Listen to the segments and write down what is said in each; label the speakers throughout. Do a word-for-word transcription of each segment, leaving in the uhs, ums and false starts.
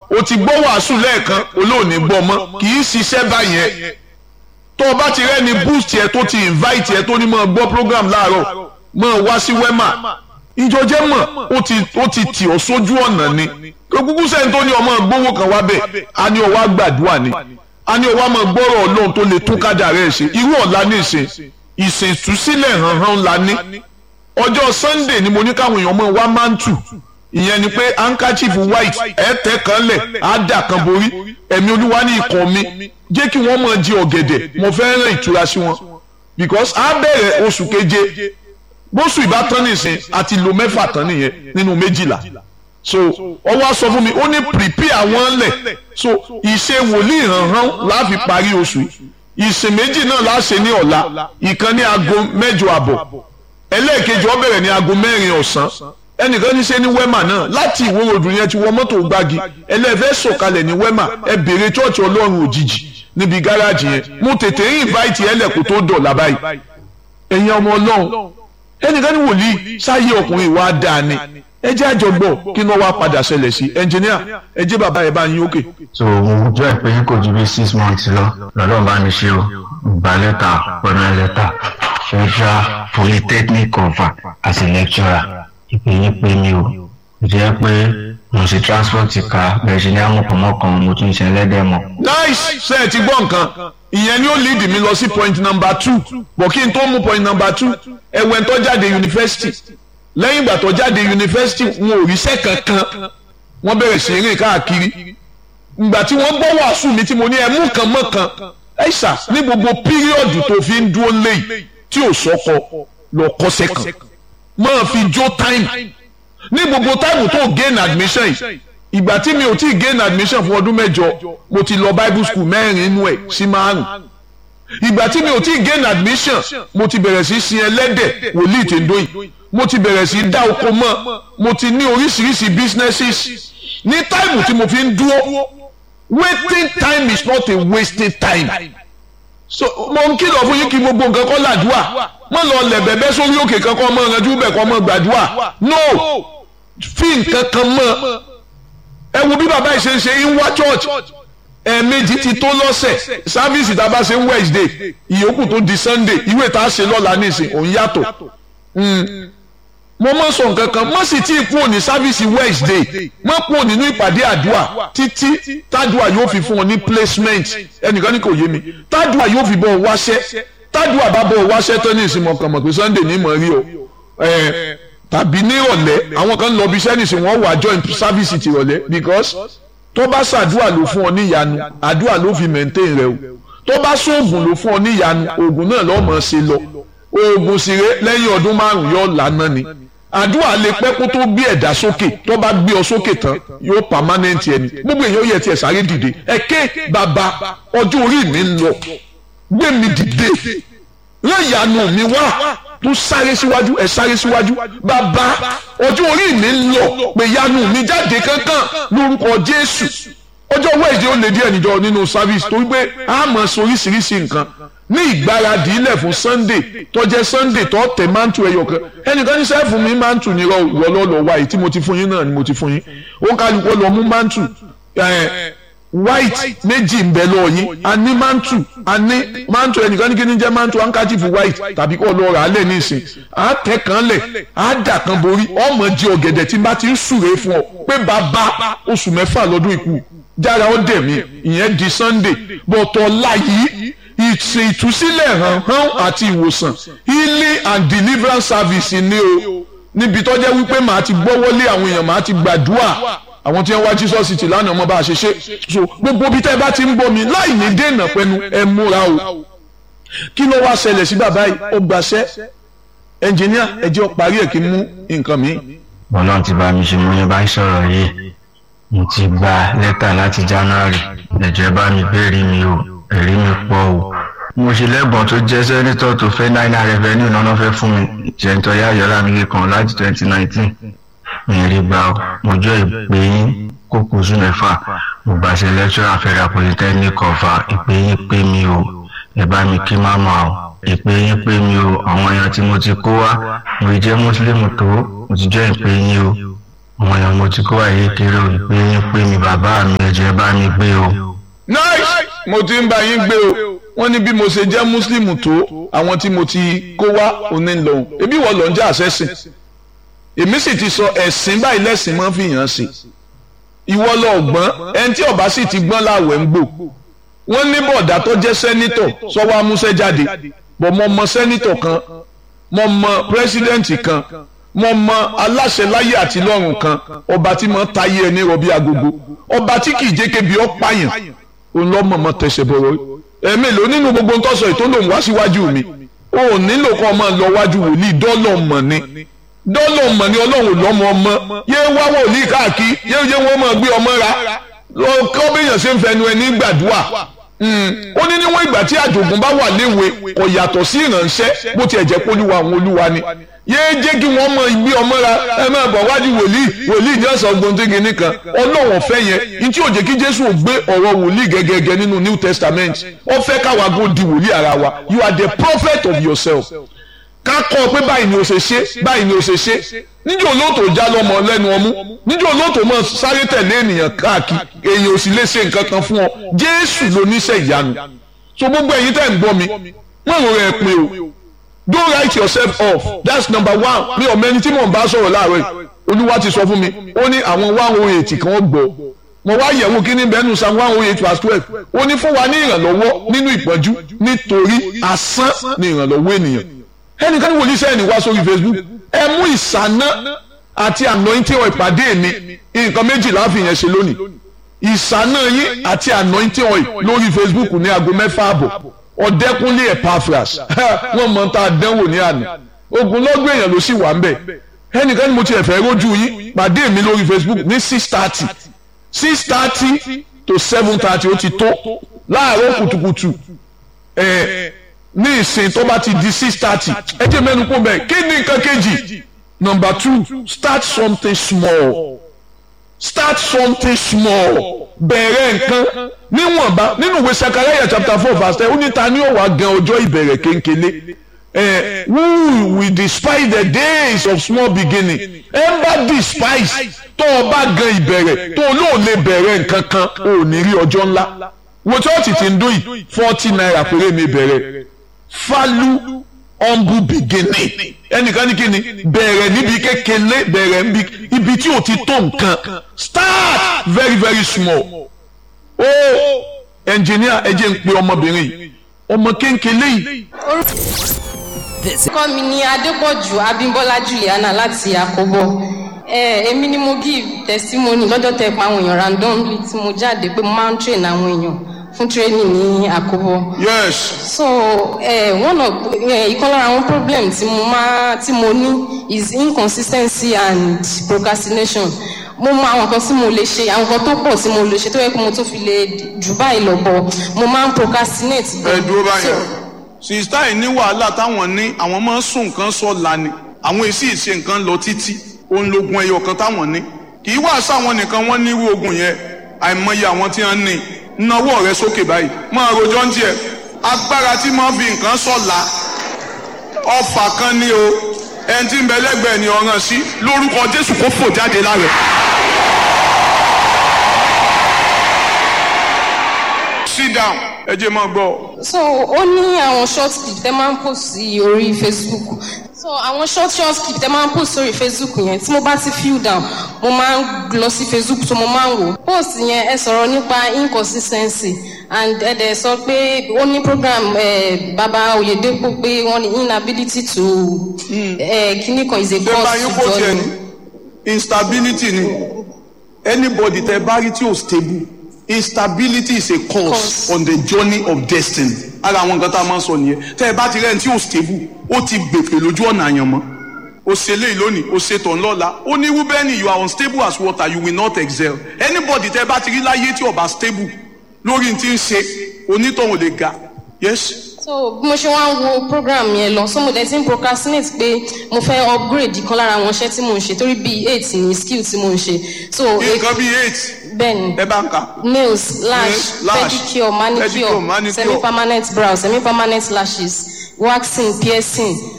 Speaker 1: o ti gbọ́ wàásù lẹ́ẹ̀kan olóòní gbọ́ mọ́ kì í ṣiṣẹ́ báyẹn tó o bá ti rẹ́ni boost yẹ tó ti invite yẹ tó ní mọ́ gbọ́ program láàárọ̀ mọ́ wá sí wema ìjọjẹ́ mọ̀ ó ti ó ti tì ọ́ sójú ọ̀nà ni kúkú sẹ́ni tó ní ọmọ gbówó kan wá bẹ̀ a ní ọwọ́ àgbàdua ni a ní ọwọ́ àmọ́ gbọ́rọ̀ ọlọ́run tó lè tún kájà rẹ̀ ṣe irú ọ̀la ní ìṣe ìṣètúsílẹ̀ hànhàn la ní ọjọ́ Sunday ni mo ní káwọn èèyàn mọ̀ wá mantu ìyẹn ni pé handkerchief white ẹ̀ẹ́tẹ̀ kan lẹ̀ àdà kan borí ẹ̀mí olúwa ní ikọ̀ mi jẹ́ kí wọ́n mọ̀ jí ọ̀gẹ̀dẹ̀ mo fẹ́ rán ìtura sí wọn because a bẹ̀rẹ̀ oṣù keje bóṣù ìbátan nìsín àti lo mẹ́fà tán nìyẹn nínú méjìlá so ọwọ́ sọ fún mi ó ní prepare àwọn lẹ̀ so ìṣe wòlíì hànhàn láàfi parí oṣù ìṣe méjì náà láṣẹ ní ọ̀la ìkan ní aago mẹ́jọ àbọ̀ ẹlẹ́ẹ̀kejì ó bẹ̀rẹ̀ ní aago mẹ́rin ọ̀sán ẹnìkan ní ṣe ní wema náà láti ìwó ròdù yẹn ti wọ mọ́tò gbági ẹlẹ́fẹ́ sọ̀kalẹ̀ ní wema ẹ bèrè chọ́ọ̀chì ọlọ́run òjijì níbi gáràjì yẹn mo tètè ń invite ẹlẹ́kùn tó dọ̀là báyìí ẹ̀yin ọmọ ọlọ́run ẹnìkan ní wòlíì sáyé ọkùnrin wa dáa ni ẹ jẹ́ àjọgbọ́ kí wọ́n wá padà ṣẹlẹ̀ sí ẹnjìníà ẹ jẹ́ bàbá ẹ̀ bá yín òkè.
Speaker 2: so mo jọ ẹ pé kò ju bí six months lọ lọ́dọ̀ bá mi ṣe o gba lẹ́tà pẹ̀lú lẹ́tà Federal Polytechnic cover as a lecturer ìpè yín pé mi ò jẹ́ pé mo ṣe transport ka bẹ̀rẹ̀ ṣe ní amọ̀kànmọ́kàn mo tún ṣe ẹlẹ́dẹ̀ mọ́.
Speaker 1: nice ṣe ẹ ti gbọ́ nǹkan ìyẹn ni ó lead mi lọ sí point number two bọ̀ kí n tó mú point number two ẹ̀wẹ̀ tó jáde yunifásitì lẹ́yìn ìgbà tó jáde yunifásitì wọn ò ríṣẹ́ kankan wọ́n bẹ̀rẹ̀ sí rìn káàkiri ìgbà tí wọ́n gbọ́ wàásù mi tí mo ní ẹmú kan mọ́ kan ẹ̀ṣà ní gbogbo píríọ̀dù tó fi ń dúró léyìí tí ò sọ́kọ lọ kọ́sẹ́ kan máa fi jó time ní gbogbo time tó gain admission yìí ìgbà tí mi ò tí gain admission fún ọdún mẹ́jọ mo ti lọ bible school mẹ́rin inú ẹ̀ sí márùn ìgbà tí mi ò tí gain admission mo ti bẹ̀rẹ̀ sí sin ẹlẹ́dẹ̀ wòlíì tèndó yìí mo ti bẹ̀rẹ̀ sí dá oko mọ́ mo ti ní oríṣiríṣi businesses ní táìmù tí mo fi ń dúró waiting time is not a wasted time so mo ń kìlọ̀ fún yín kí gbogbo nǹkan kọ́ làdúà mo lọ lẹ̀ bẹ̀bẹ̀ sórí òkè kankan ọmọ ìrànjú bẹ̀ kọ́ ọmọ gbàdúà no fi nǹkan kan mọ́ ẹ wo bí bàbá yìí ṣe ń ṣe ń wá church ẹ̀ẹ̀mejì ti tó lọ́sẹ̀ sáfíìsì tá a bá ṣe ń Wednesday ìyókù tó di Sunday ìwé tá a ṣe lọ́la nísìn òun yàtọ̀ mo mọ̀ sọ nǹkan kan mo sì tí ì kúrò ní sáfíìsì Wednesday mo kúrò nínú ìpàdé àdúà títí tádùà yóò fi fún ọ ní placement ẹnìkan ní kò yé mi tádùà yóò fi bọ́ ọ wáṣẹ́ tádùà bá bọ́ ọ wáṣẹ́ tán ní ìsìn mọ̀kàn mọ̀ pé Sunday ní mọ̀ rí o tàbí ní ìrọ̀lẹ́ àwọn kan lọ bí iṣẹ́ nìsín wọ́n wà join sáfíìsì ti ìrọ̀lẹ́ because tó bá ṣàdúà ló fún ọ ní ìyanu àdúà ló fi maintain rẹ o tó bá sóògùn ló fún ọ ní ìyanu oògùn náà lọ́ọ́ mọ̀ ṣe lọ oògùn sire lẹ́yìn ọdún márùn-ún yóò lànà ni àdúrà lè pẹ́ kó tó gbé ẹ̀dá sókè tó bá gbé ọ sókè tán yóò permanent ẹni gbogbo èèyàn yẹ tiẹ̀ sáré dìde ẹ̀kẹ́ bàbá ọjọ́ orí mi ń lọ gbé mi dìde rán ìyanu mi wá tó sáré síwájú ẹ̀ sáré síwájú bàbá ọjọ́ orí mi ń lọ pé ìyanu mi jáde kankan lórúkọ Jésù ọjọ́ Wednesday ó lè díẹ̀ níjọ nínú service torí pé a mọ̀ sí oríṣiríṣi nǹkan ní ìgbáradì ilẹ̀ fún Sunday tó jẹ́ Sunday tó tẹ̀ mántù ẹyọ kan ẹnìkan ní sẹ́ẹ̀fù mi mántù ní ìrọ̀lọ́lọ́ wáyé tí mo ti fún yín náà ni mo ti fún yín ó kálukú lọ mú mántù white méjì ń bẹ lọ yín a ní mántù a ní mántù ẹnìkan ní kí ni jẹ́ mántù handkerchief white tàbí kó lọ rà á lẹ̀ nísìn á tẹ̀ kan lẹ̀ á dà kan borí ọmọ jí ọ̀gẹ̀dẹ̀ tí n bá ti ń súre fún ọ pé bàbá oṣù mẹ́fà lọ́dún ikú jára ó dẹ̀ mí ìyẹn di Sunday bọ̀tọ̀ láyìí ìtì ìtúsílẹ̀ hàn-hàn àti ìwòsàn healing and deliverance service ni o níbi tó jẹ́ wípé màá ti gbọ́wọ́lé àwọn èèyàn màá ti gbàdúrà àwọn tí wọ́n wá Jesus City lánàá ọmọ bá a ṣe ṣe so gbogbo bí tẹ́ bá ti ń gbọ́ mi láì ní dènà pẹ̀lú ẹ múra o kí ló wá ṣẹlẹ̀ sí bàbá yìí ó gbàṣẹ́ ẹnjìníà ẹ jẹ́ ó parí ẹ̀ kí n mú nǹkan mi.
Speaker 2: Ọlọ́run ti bá mi ṣe mo yẹn bá ń sọ̀rọ̀ yìí mo ti gba lẹ́tà láti January ẹ̀jẹ̀ bá mi béèrè mi o ẹ̀rí mi pọ̀ o mo ṣe lẹ́bọ̀n tó jẹ́ sẹ́nitọ́ tó fẹ́ náírà revenue náà fẹ́ fún mi jẹ́ntọ́ yáyọ́lá mi kan láti twenty nineteen mi rí gbà ó mo jọ ìpè yín kókó oṣù mẹ́fà mo gbàṣẹ lecturer Federal Polytechnic cover ìpè yín pé mi o ẹ bá mi kí máma o ìpè yín pé mi o àwọn èèyàn tí mo ti kó wá mo jẹ́ Muslim tó mo ti jọ ìpè yín o àwọn èèyàn mo ti kó wá yé kéré o ìpè yín pé mi bàbá mi ẹ̀jẹ̀ bá mi gbé o.
Speaker 1: nice mo ti ń bá yín gbé o wọ́n ní bí mo ṣe jẹ́ muslim tó àwọn tí mo ti kó wá òní lòun ebi wọ́n lọ ń jẹ́ àṣẹ́sìn èmi sì ti sọ ẹ̀sìn báyìí lẹ́sìn máa ń fi hàn sí ìwọ lọ gbọ́n ẹni tí ọba sì ti gbọ́n láwẹ̀ ń gbò wọ́n ní bọ̀dá tó jẹ́ sẹ́nítọ̀ sọ́wọ́ amúṣẹ́ jáde bọ̀ mo mọ sẹ́nítọ̀ kan mo mọ pírẹ́sídẹ́ǹtì kan mo mọ aláṣẹ láyé àti lọ́run kan ọba tí mo táyé ẹni rọbí agogo ọba tí kì í jẹ́ kébi ọ́ pààyàn òun lọ́ mọ̀ mọ́ tẹ̀sẹ̀ bọ̀rọ̀ ẹ̀mélòó nínú gbogbo ń tọ́sọ̀ ètò lòun wá síwájú mi o nílò kan máa lọ wájú wòlíì dọ́lọ̀ mọ̀ ni dọ́lọ̀ mọ̀ ni ọlọ́run lọ́mọ ọmọ yé wá wòlíì káàkiri yé yé wọ́n máa gbé ọmọ ra kọ́ béèyàn ṣe ń fẹnu ẹni gbàdúrà ó ní níwọ̀n ìgbà tí àjògùn bá wà léwe kò yàtọ̀ sí ìránṣẹ́ bó tiẹ̀ jẹ́ pé olúwa àwọn olúwa ni yéé jẹ́ kí wọ́n mọ ìgbé ọmọ ra ẹ máa bọ̀ wájú wòlíì wòlíì ní ọ̀sán gbòǹtẹ́gì nìkan ọlọ́wọ̀n fẹ́ yẹn ní tí ò jẹ́ kí jésù gbé ọ̀rọ̀ wòlíì gẹ́gẹ́gẹ́ nínú new testament ó fẹ́ káwa gò di wòlíì ara wa you are the prophet of yourself ká kọ́ ọ pé báyìí ni o ṣe ṣe báyìí ni o ṣe ṣe níjẹ́ olóòtú já lọ́mọ lẹ́nu ọmú níjẹ́ olóòtú mọ̀ sáré tẹ̀lé ènìyàn káàkiri èèyàn ò sì lè ṣe nǹkan kan fún ọ jésù ló níṣẹ́ ìyanu so gbogbo ẹ̀yin tẹ́ ń gbọ́ mi wọ́n rò rẹ̀ pé o don't write yourself off that's number one mi ò mẹ́ni tí mò ń bá sọ̀rọ̀ láàárọ̀ yìí olúwa ti sọ fún mi ó ní àwọn one oh eight kan gbọ́ mo wá yẹ̀wò kí ní bẹ́ẹ̀nù sam one oh eight verse twelve ó ní fún wa ní ìrànlọ́wọ́ nínú ìpọ́njú nítorí asán ni ìrànlọ́wọ́ ènìyàn ẹnìkan ní wòlíì sẹ́yìn wá sórí Facebook ẹ mú ìsáná àti anointing oil ìpàdé mi nǹkan méjìlá fi yẹn ṣe lónìí ìsáná yín àti anointing oil lórí Facebook ní aago mẹ́fà àbọ̀ ọ̀dẹ́kúnlé Epaphras wọ́n mọ̀ tá a dánwò ní àná ogun lọ́gbọ̀n èèyàn ló sì wà ń bẹ̀ ẹnìkan ní mo ti ẹ̀fẹ̀ rójú yín pàdé mi lórí Facebook ní six thirty six thirty to seven thirty ó ti tó láàárọ̀ kùtùkùtù ẹ̀ ní ìsìn tó bá ti di six thirty ẹ jẹ́ mẹ́nu kó bẹ́ẹ̀ kí ni nǹkan kejì number two start something small start something small bẹ̀rẹ̀ nǹkan níwọ̀nba nínú ìwé Sakaraya chapter four verse ten ó ní ta ni ó wá gan ọjọ́ ìbẹ̀rẹ̀ kéńkélé ẹ who will despise the days of small beginning ẹ ń bá despise tó o bá gan ìbẹ̀rẹ̀ tó o lóò lè bẹ̀rẹ̀ nǹkan kan ò ní rí ọjọ́ ńlá wo chọ́ọ̀tì tí ń dún yìí forty naira péré mi bẹ̀rẹ̀ falu humble beginning ẹnìkan ní kíni bẹ̀rẹ̀ níbi kékeré bẹ̀rẹ̀ níbi ibi tí o ti tó nǹkan start very very small ó engineer ẹ jẹ́ ń pe ọmọbìnrin yìí ọmọ kéńkélé yìí.
Speaker 3: orúkọ mi ni Adépọ̀jù Abímbọ́lá Juliana láti Àkóbọ̀ èmi ni mo give testimony lọ́jọ́ tẹ́ pa àwọn èèyàn randomly tí mo jáde pé mo máa ń train àwọn èèyàn fún training ní Àkóbọ̀.
Speaker 1: yes.
Speaker 3: so uh, one of ìkan lára àwọn problem tí mo máa tí mo ní is inconsistency and procrastination. mo mọ àwọn kan tí mo lè ṣe àwọn kan tó pọ̀ tí mo lè ṣe tó yẹ kó mo tó fi lè jù báyìí lọ bọ̀ mo máa ń procrastinate.
Speaker 1: ẹ dúró báyìí sista yìí ní wàhálà táwọn ní àwọn máa ń sùn nǹkan sọ̀la ni àwọn èsì ìṣe nǹkan lọ títí òun lógun ẹyọ kan táwọn ní kì í wá sáwọn nìkan wọ́n ní irú ogun yẹn àìmọye àwọn tí wọ́n ní náwó rẹ sókè báyìí máa rojọ́ ń tiẹ̀ agbára tí máa fi nǹkan sọ̀la ọfà kan ní o ẹni tí ń bẹ lẹ́gbẹ̀ẹ́ ni ọ̀ràn sí lórúkọ Jésù kó fò jáde lára ẹ̀. sit down ẹ jẹ́ máa gbọ́.
Speaker 3: so ó ní àwọn short clip tẹ́ máa ń post sí orí Facebook so àwọn short short clip tẹ́ máa ń post sórí Facebook yẹn tí mo bá ti feel down mo máa ń lọ sí Facebook tó mo máa ń wò post yẹn ẹ sọ̀rọ̀ nípa inconsistency and ẹ dẹ̀ sọ pé ó ní program eh, Baba Oyedepo pé wọ́n ní inability to eh, kíní kan is a cause to journey.
Speaker 1: instability ni anybody tẹ́ bá rí tí ò stable instability is a cause, cause on the journey of destiny. ara àwọn nǹkan tá a máa ń sọ nìyẹn tẹ́ ẹ bá ti rẹ́ni tí ò stable ó ti gbèpè lójú ọ̀nà àyànmọ́ ó ṣe léyìí lónìí ó ṣe tàn lọ́la ó ní Rúbẹ́nì you are unstable as water you will not excel anybody tẹ́ ẹ bá ti rí láyé tí ó bá stable lórí ti ń ṣe onítọ̀hún lè ga yes.
Speaker 3: so bí mo ṣe wá ń wo program yẹn lọ so mo dẹ̀ ti ń procrastinate pé mo fẹ́ upgrade kan lára àwọn iṣẹ́ tí mo ń ṣe torí bíi eight ní skill tí mo ń ṣe. so
Speaker 1: nǹkan bíi eight.
Speaker 3: bẹ́ẹ̀ni
Speaker 1: ẹ bá ń kà.
Speaker 3: nails lash pedicure manicure semi permanent brows semi permanent lashes waxing piercing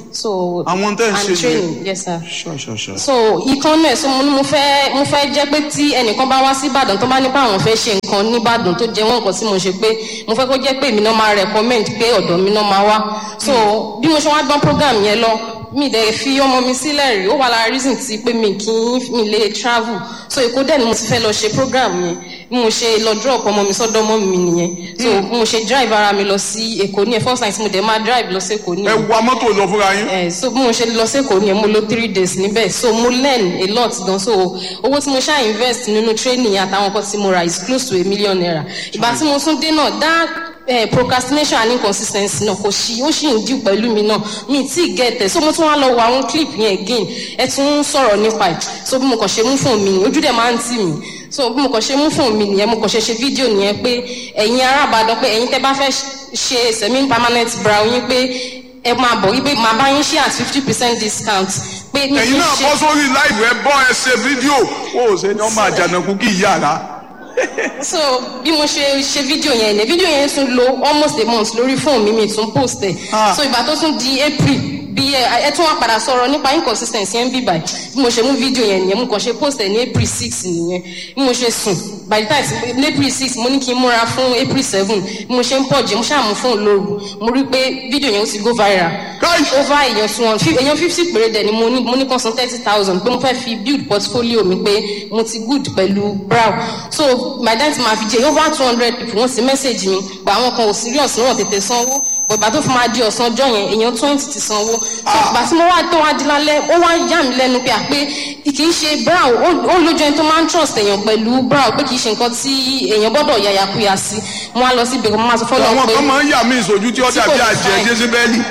Speaker 3: so
Speaker 1: àwọn tẹ́ ń ṣe
Speaker 3: and training yes sir.
Speaker 1: sure sure sure.
Speaker 3: so ìkan náà so mo ní mo fẹ́ mo fẹ́ jẹ́ pé tí ẹnìkan bá wá sí Ìbàdàn tó bá nípa àwọn fẹ́ ṣe nǹkan ní Ìbàdàn tó jẹ́ wọ́n nǹkan tí mo ṣe pé mo fẹ́ kó jẹ́ pé èmi náà máa recommend pé ọ̀dọ̀ mi náà máa wá so bí mo ṣe wá gbọ́n program yẹn lọ mi dẹ̀ fi ọmọ mi sílẹ̀ rí ó wà lára reason ti pé mi kì í mi lè travel so Èkó dẹ̀ ni mo ti fẹ́ lọ ṣe program yẹn bí mo ṣe lọ drop ọmọ mi sọ́dọ̀ ọmọ mi nìyẹn so bí mo ṣe drive ara mi lọ sí Èkó ní ẹ̀ first time tí mo dẹ̀ máa drive lọ sí Èkó ní
Speaker 1: ẹ wa mọ́tò lọ fúnra yín.
Speaker 3: ẹ so bí mo ṣe lọ sí Èkó ní ẹ̀ mo lò three days níbẹ̀ so mo learn a lot gan so owó tí mo ṣá invest nínú training àtàwọn nǹkan tí mo ra is close to a million naira ìgbà tí mo tún dé náà that Eh, procrastination and inconsistency náà kò ṣí ó ṣì ń dì pẹ̀lú mi náà mi tí get ẹ̀ so mo tún wá lọ wo àwọn clip yẹn again ẹ tún ń sọ̀rọ̀ nípa ẹ̀ so bí mo kàn ṣe mú fún mi ojú dẹ̀ máa ń tì mí so bí mo kàn ṣe mú fún mi nìyẹn mo kàn ṣe ṣe fídíò nìyẹn pé ẹ̀yin ará Ìbàdàn pé ẹ̀yin tẹ́ bá fẹ́ ṣe semi permanent brow yín pé ẹ máa bọ̀ wípé màá bá yín ṣe at fifty percent discount pé mi
Speaker 1: ẹ̀yin náà bọ́ sórí láìpẹ́ ẹ bọ́ ẹ ṣe fídíò ó ṣe ni ọmọ àjànàkú kì í yàrá.
Speaker 3: so bí mo ṣe ṣe fídíò yẹn ní fídíò yẹn tún lò almost a month lórí fóònù mi mi tún post ẹ so ìgbà tó tún di April bí ẹ tún wá padà sọ̀rọ̀ nípa inconsistency ẹ̀ ń bì báyìí bí mo ṣe mú fídíò yẹn nìyẹn mo kàn ṣe post ẹ̀ ní April six nìyẹn bí mo ṣe sùn by the time ní April six mo ní kí n múra fún April seven bí mo ṣe ń pọ̀ jẹ́ mo ṣàmú fóònù lóru mo rí pé fídíò yẹn ó ti go viral over èèyàn tún wọn èèyàn fifty péré dẹ̀ ni mo ní mo ní kan san thirty thousand pé mo fẹ́ fi build portfolio mi pé mo ti good pẹ̀lú brow so by that time ma fi jẹ́ over two hundred people wọ́n sì message mi but àwọn kan ò serious náà tètè sanwó bọ̀dà tó fi máa di ọ̀sán ọjọ́ yẹn èèyàn twenty ti sanwó so ìgbà tí mo wá tó wá di lálẹ́ ó wá yà mí lẹ́nu pé àpé kì í ṣe brow ó lójú ẹni tó máa ń trust èèyàn pẹ̀lú brow pé kì í ṣe nǹkan tí èèyàn gbọ́dọ̀ yàyàkuyà sí mo wá lọ sí ibẹ̀ mo máa sọ fọ́lọ́ pé
Speaker 1: àwọn kan máa ń yà mí ìṣojú tí ó dàbí àjẹ Jésébẹ́lì.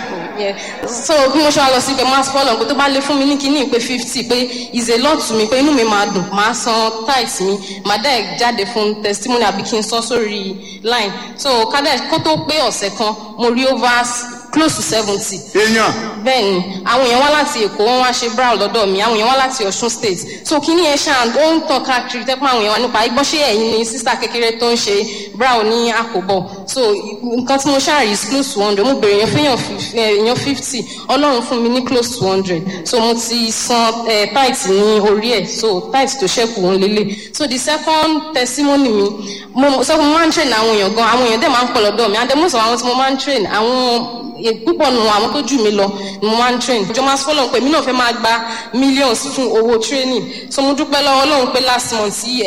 Speaker 3: so bí mo ṣe wá lọ sí ibẹ̀ mo máa sọ fọ́lọ́ pé tó bá lé fún mi ní kíní pé fifty pé is a lot to me pé inú mi máa dùn máa san tithe mi màá dẹ̀ jáde fún testimony àbí kí n sọ sórí line so kádẹ́ kó tó pé ọ̀sẹ̀ kan mo rí over close to seventy.
Speaker 1: èèyàn.
Speaker 3: bẹ́ẹ̀ni àwọn èèyàn wá láti Èkó wọ́n wá ṣe brow lọ́dọ̀ mi àwọn èèyàn wá láti Ọ̀ṣun state so kíní ẹ̀ ṣáà ó ń tàn káàkiri tẹ́pọ̀ àwọn èèyàn wá nípa ìgbọ́ṣẹ́ ẹ̀yìn ní sísá kékeré tó ń ṣe brow ní Àkóbọ̀ so nǹkan tí mo ṣáà rí is close to one hundred mo bèrè èèyàn fún èèyàn fifty Ọlọ́run fún mi ní close to one hundred so mo ti san tithe ní orí ẹ̀ so tithe tó ṣẹ́kù wọn lélẹ̀ so the second testimony mi mo sọ fún mo máa ń train àwọn èèyàn gan àwọn èèyàn dẹ̀ máa ń pọ̀ lọ́dọ̀ mi and then most of àwọn tí mo máa ń train àwọn púpọ̀ nù àwọn tó jù mí lọ ni mo máa ń train ìjọ máa fọ́lọ́ pé mí náà fẹ́ máa gba millions fún owó training so mo dúpẹ́ lọ́wọ́ Ọlọ́run pé last month yìí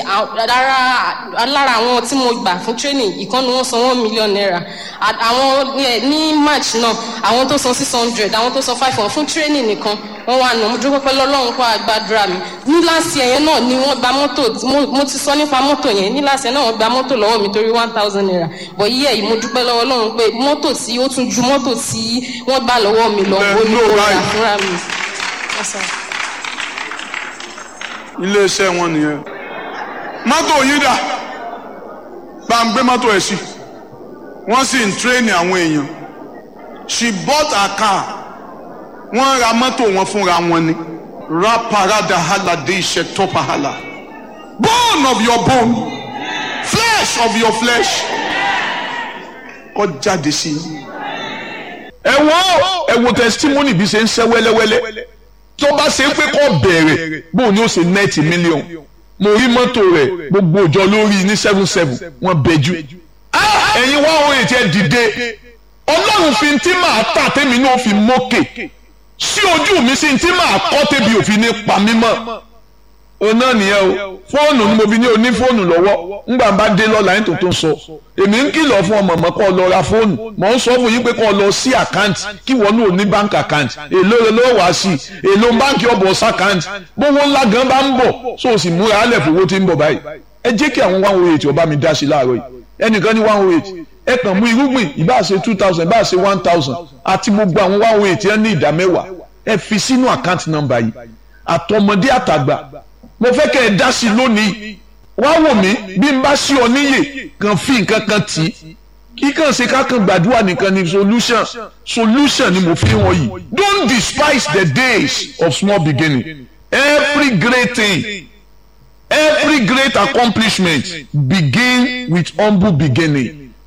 Speaker 3: lára àwọn tí mo gbà fún training ìkànnì wọn san one million naira àwọn ní March náà àwọn tó san six hundred àwọn tó san five hundred fún training nìkan wọ́n wà nù mo dúpẹ́ pé Ọlọ́run kó àgbàdúrà mi ní last year yẹn náà ni wọ́n gba mọ́tò mo ti sọ nípa mọ́tò yẹn ní last year náà wọ́n gba mọ́tò lọ́wọ́ mi torí one thousand naira but yíyẹ yìí mo dúpẹ́ lọ́wọ́ Ọlọ́run pé mọ́tò tí ó tún ju mọ́tò tí wọ́n gbà lọ́wọ́ mi lọ olùkọ́ra fúnra mi.
Speaker 1: iléeṣẹ́ wọn nìyẹn mọ́tò yín dà bá ń gbé mọ́tò ẹ̀ sí wọ́n sì ń tírẹ́nì àwọn èèyàn she bought a car wọ́n ra mọ́tò wọn fúnra wọn ni raparada halade iṣẹ́ tọ́pahala bone of your bone flesh of your flesh kọ́ jáde sí i. ẹ wo ẹ wo testimony bí ṣe ń ṣe wẹ́lẹ́wẹ́lẹ́ tó bá ṣe pé kó bẹ̀rẹ̀ bó ni ó ṣe nẹ́ẹ̀tì mílíọ̀n mo rí mọ́tò rẹ̀ gbogbo òjò lórí ní seven seven wọ́n bẹ̀jú ẹ̀yin wá òun ètí ẹ̀ dìde Ọlọ́run fi ti máa tà tèmi náà fi mókè sí ojú mi sí ti máa kọ́ tèbi òfin ní pa mímọ́ òun náà nìyẹn o fóònù ni mo fi ní oní fóònù lọ́wọ́ ńgbà bá dé lọ́la yín tó tó ń sọ èmi ń kìlọ̀ fún ọmọ mọ́ kọ́ lọ ra fóònù mọ̀ ń sọ fún yín pé kọ́ lọ sí àkáǹtì kí wọ́n ní òní báńkì àkáǹtì èlò ló wá sí èlò báńkì ọ̀bọ̀ sàkáǹtì gbówó ńlá gan bá ń bọ̀ so sì múra alẹ́ fowó tí ń bọ̀ báyìí ẹ jẹ́ kí àwọn one oh eight ọba mi dá sí láàárọ̀ yìí ẹnìkan ní one oh eight ẹ kàn mú irúgbìn ìbá ṣe two thousand ìbá ṣe one thousand àti gbogbo àwọn one oh eight ẹ ní ìdá mẹ́wàá ẹ fi sínú àkáǹtì nọ́mbà yìí àtọmọdé àtàgbà mo fẹ́ kẹ́ ẹ dá sí lónìí wá wò mí bí n bá sí ọ níyè kan fi nǹkan kan tì í kíkàn ṣe kákan gbàdúrà nìkan ni solution solution ni mo fi hàn yìí don't despise the days of small beginning every great thing every great accomplishment begin with humble beginning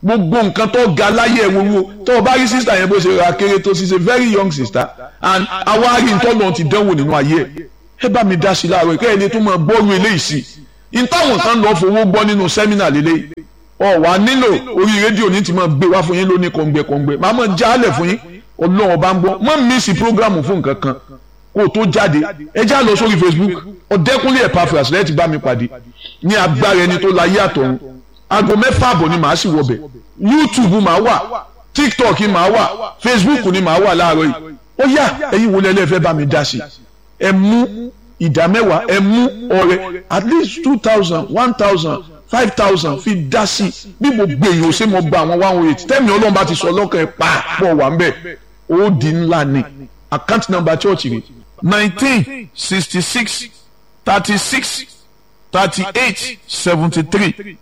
Speaker 1: gbogbo nǹkan tó ga láyé ẹ̀ wọ́wọ́ tó o bá rí sister yẹn bó ṣe ra kéré tó ṣe ṣe very young sister and àwa rí ntọ́nà ti dánwò nínú ayé ẹ̀ ẹ bá mi dá sí láàárọ̀ kẹ́ ẹ̀ ní tó máa gbọ́rú eléyìí sí i ìtàwọn kan lọ fowó gbọ́ nínú sẹ́mínà lélẹ́yìí ọ̀ wá nílò orí rédíò ní ti máa gbé wá fún yín lóní kọ̀ǹgbẹ̀kọ̀ǹgbẹ̀ máa máa jálẹ̀ fún yín ọlọ́run bá ń gbọ́ mọ́ mísì prógrámù fún nǹkan kan kó o tó jáde ẹ já lọ sórí Facebook Ọ̀dẹ́kúnlé Epaphras lẹ́yìn tí bá mi pàdé ní agbára ẹni tó láyé àtọ̀run aago mẹ́fà àbọ̀ ni màá sì wọbẹ̀ YouTube màá wà TikTok màá wà Facebook ni màá wà láàárọ̀ yìí ó yá ẹ̀yin wo lẹ́lẹ́ fẹ́ bá mi dá sí ẹ mú ìdá mẹ́wàá ẹ mú ọrẹ at least two thousand one thousand five thousand fi dá sí bí mo gbèyàn ṣé mo gba àwọn one oh eight tẹ́mi ọlọ́run bá ti sọ lọ́kàn ẹ̀ pa pọ̀ wà ń bẹ̀ ó di ńlá ni account number church rẹ̀ nineteen sixty six thirty six thirty eight seventy three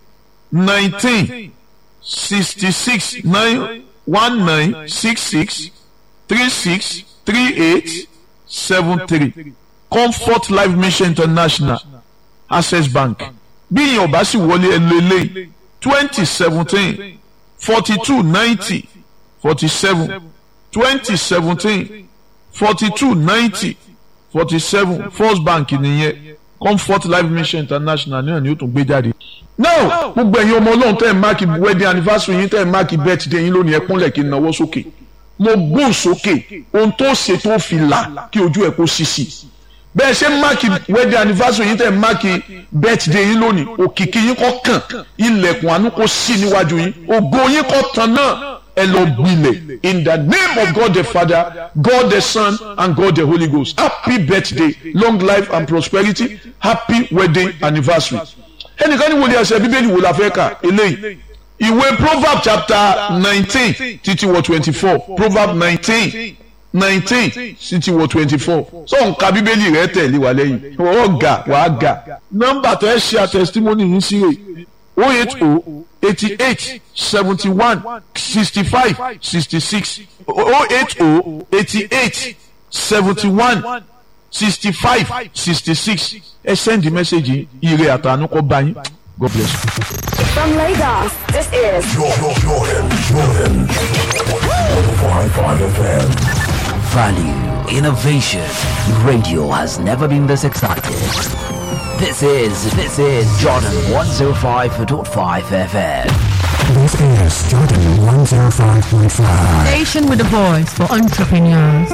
Speaker 1: nineteen sixty six nine one nine six six three six three eight seven three Comfort Life Mission International Access Bank bí ìyẹn ọba sì wọlé ẹlẹ́lẹ́ twenty seventeen forty two ninety forty seven twenty seventeen forty two ninety forty seven First Bank nìyẹn Comfort Life Mission International náà ni ó tún gbé jáde. now gbogbo ẹ̀yin ọmọ ọlọ́run tẹ́ ẹ̀ máàkì wedding anniversary yín tẹ́ ẹ̀ máàkì birthday yín lónìí ẹ kúnlẹ̀ kí n náwó sókè mo gbóhùn sókè ohun tó ṣe tó fi là kí ojú ẹ̀ kó ṣíṣì bẹ́ẹ̀ ṣe máàkì wedding anniversary yín tẹ́ ẹ̀ máàkì birthday yín lónìí òkìkí yín kó kàn ilẹ̀kùn àánú kó ṣí níwájú yín ògo yín kó tàn náà ẹ lọ gbilẹ̀ in the name of God the Father, God the Son and God the Holy Ghost. Happy birthday, long life and prosperity, happy wedding anniversary. ẹnìkan ní wòlíì ẹsẹ̀ bíbélì wò la fẹ́ kà eléyìí ìwé Proverbs chapter nineteen títí wọ twenty-four Proverbs nineteen nineteen títí wọ twenty-four so nǹka bíbélì rẹ tẹ̀lé wa lẹ́yìn ọ̀ gà wàá gà nọ́mbà tó ẹ ṣe a testimony yìí sí rè oh eight oh eighty-eight seventy-one sixty-five sixty-six oh eight oh eighty-eight seventy-one sixty-five sixty-six ẹ send the message ire àtànú kó bá yín. God bless you.
Speaker 4: From Lagos, this is
Speaker 5: Jordan, Jordan, Jordan. one oh five point five F M.
Speaker 6: Value, innovation. Radio has never been this excited. This is, this is Jordan one oh five point five F M.
Speaker 5: This is Jordan one oh five point five.
Speaker 7: Station with a voice for entrepreneurs.